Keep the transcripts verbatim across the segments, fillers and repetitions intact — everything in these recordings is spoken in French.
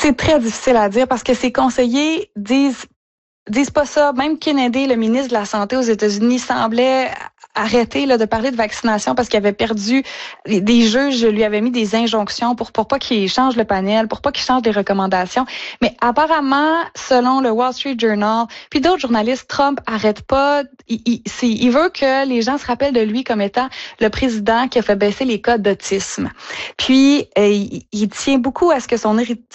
C'est très difficile à dire parce que ses conseillers disent disent pas ça. Même Kennedy, le ministre de la Santé aux États-Unis, semblait arrêter là, de parler de vaccination parce qu'il avait perdu des juges, lui avaient mis des injonctions pour, pour pas qu'il change le panel, pour pas qu'il change les recommandations. Mais apparemment, selon le Wall Street Journal, puis d'autres journalistes, Trump arrête pas. Il, il, c'est, il veut que les gens se rappellent de lui comme étant le président qui a fait baisser les cas d'autisme. Puis, euh, il, il tient beaucoup à ce que son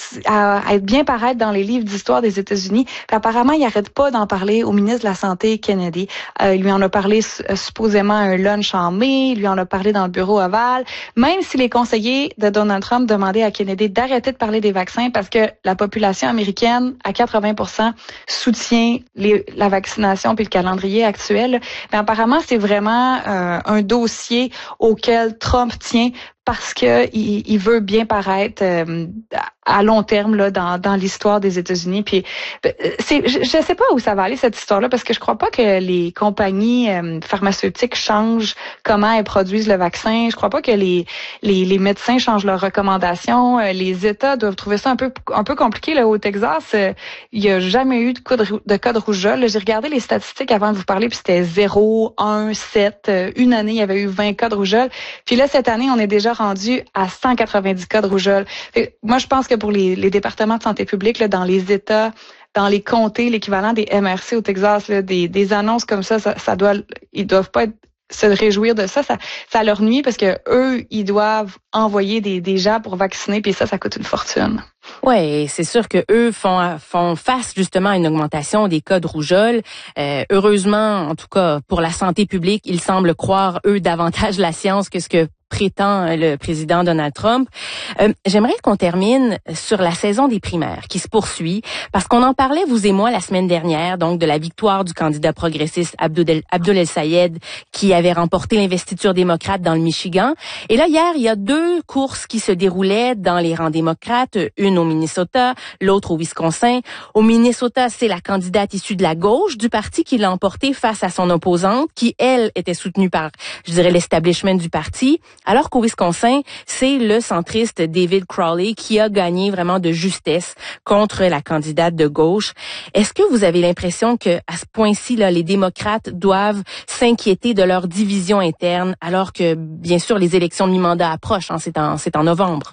à, à être bien paraître dans les livres d'histoire des États-Unis. Puis apparemment, il arrête pas d'en parler au ministre de la Santé, Kennedy. Euh, il lui en a parlé euh, supposément à un lunch en mai, il lui en a parlé dans le bureau ovale. Même si les conseillers de Donald Trump demandaient à Kennedy d'arrêter de parler des vaccins parce que la population américaine, à quatre-vingts pour cent, soutient les, la vaccination puis le calendrier actuel. Mais apparemment, c'est vraiment euh, un dossier auquel Trump tient parce que il, il veut bien paraître euh, à long terme là dans, dans l'histoire des États-Unis. Puis c'est, je, je sais pas où ça va aller cette histoire-là parce que je crois pas que les compagnies euh, pharmaceutiques changent comment elles produisent le vaccin. Je crois pas que les les, les médecins changent leurs recommandations. Euh, les États doivent trouver ça un peu un peu compliqué là au Texas. Euh, il y a jamais eu de cas de, de cas de rougeole. Là, j'ai regardé les statistiques avant de vous parler puis c'était zéro, un, sept. Euh, une année il y avait eu vingt cas de rougeole. Puis là cette année on est déjà rendu à cent quatre-vingt-dix cas de rougeole. Fait, moi, je pense que pour les, les départements de santé publique, là, dans les États, dans les comtés, l'équivalent des M R C au Texas, là, des, des annonces comme ça, ça, ça doit, ils doivent pas être, se réjouir de ça. Ça, ça leur nuit parce que eux, ils doivent envoyer des, des gens pour vacciner, puis ça, ça coûte une fortune. Ouais, c'est sûr que eux font font face justement à une augmentation des cas de rougeole. Euh, heureusement, en tout cas pour la santé publique, ils semblent croire eux davantage la science que ce que prétend le président Donald Trump. Euh, j'aimerais qu'on termine sur la saison des primaires qui se poursuit parce qu'on en parlait vous et moi la semaine dernière, donc de la victoire du candidat progressiste Abdul, Abdul El-Sayed qui avait remporté l'investiture démocrate dans le Michigan. Et là hier, il y a deux courses qui se déroulaient dans les rangs démocrates, une au Minnesota, l'autre au Wisconsin. Au Minnesota, c'est la candidate issue de la gauche du parti qui l'a emporté face à son opposante, qui, elle, était soutenue par, je dirais, l'establishment du parti. Alors qu'au Wisconsin, c'est le centriste David Crowley qui a gagné vraiment de justesse contre la candidate de gauche. Est-ce que vous avez l'impression que à ce point-ci, là, les démocrates doivent s'inquiéter de leur division interne, alors que, bien sûr, les élections de mi-mandat approchent, hein, c'est en, c'est en novembre?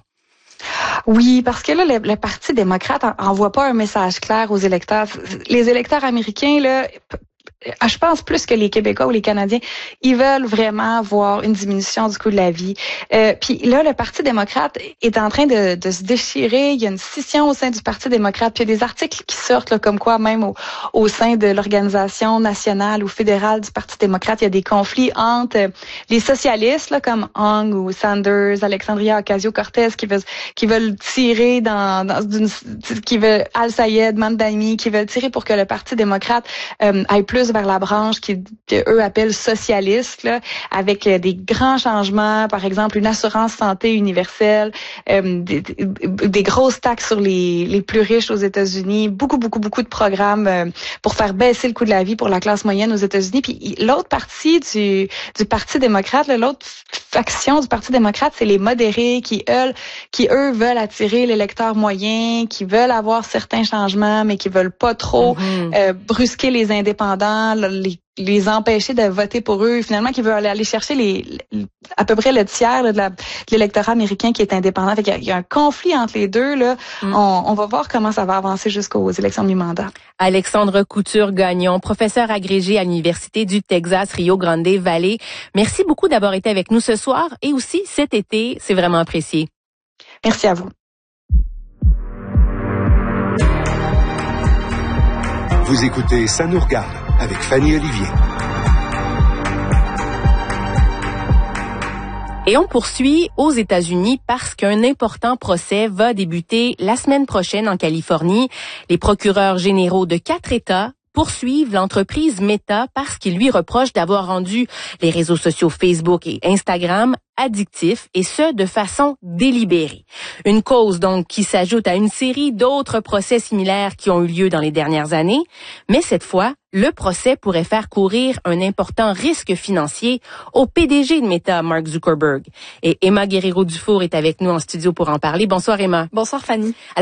Oui, parce que là, le, le Parti démocrate envoie pas un message clair aux électeurs. Les électeurs américains, là, je pense plus que les Québécois ou les Canadiens, ils veulent vraiment voir une diminution du coût de la vie. Euh, puis là, le Parti démocrate est en train de, de se déchirer. Il y a une scission au sein du Parti démocrate. Puis il y a des articles qui sortent, là, comme quoi même au, au sein de l'organisation nationale ou fédérale du Parti démocrate, il y a des conflits entre les socialistes, là, comme Hung ou Sanders, Alexandria Ocasio-Cortez, qui veulent qui veulent tirer dans, dans une, qui veulent Al-Sayed, Mamdani, qui veulent tirer pour que le Parti démocrate euh, aille plus vers la branche qui que eux appellent socialiste, là, avec euh, des grands changements, par exemple une assurance santé universelle, euh, des, des grosses taxes sur les, les plus riches aux États-Unis, beaucoup, beaucoup, beaucoup de programmes euh, pour faire baisser le coût de la vie pour la classe moyenne aux États-Unis. Puis l'autre partie du, du Parti démocrate, là, l'autre faction du Parti démocrate, c'est les modérés qui, eux, qui, eux, veulent attirer l'électeur moyen, qui veulent avoir certains changements, mais qui veulent pas trop mm-hmm. euh, brusquer les indépendants, les, les empêcher de voter pour eux. Finalement, qui veulent aller chercher les, les à peu près le tiers là, de, la, de l'électorat américain qui est indépendant. Fait qu'il y a, il y a un conflit entre les deux. Là. Mm. On, on va voir comment ça va avancer jusqu'aux élections de mi-mandat. Alexandre Couture-Gagnon, professeur agrégé à l'Université du Texas Rio Grande Valley. Merci beaucoup d'avoir été avec nous ce soir et aussi cet été. C'est vraiment apprécié. Merci à vous. Vous écoutez Ça nous regarde avec Fanny Olivier. Et on poursuit aux États-Unis parce qu'un important procès va débuter la semaine prochaine en Californie. Les procureurs généraux de quatre États poursuivent l'entreprise Meta parce qu'ils lui reprochent d'avoir rendu les réseaux sociaux Facebook et Instagram addictifs, et ce, de façon délibérée. Une cause, donc, qui s'ajoute à une série d'autres procès similaires qui ont eu lieu dans les dernières années. Mais cette fois, le procès pourrait faire courir un important risque financier au P D G de Meta, Mark Zuckerberg. Et Emma Guerrero-Dufour est avec nous en studio pour en parler. Bonsoir, Emma. Bonsoir, Fanny.